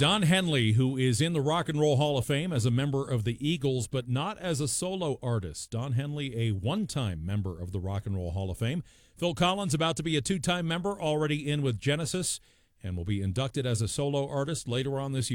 Don Henley, who is in the Rock and Roll Hall of Fame as a member of the Eagles, but not as a solo artist. Don Henley, a one-time member of the Rock and Roll Hall of Fame. Phil Collins, about to be a two-time member, already in with Genesis, and will be inducted as a solo artist later on this year.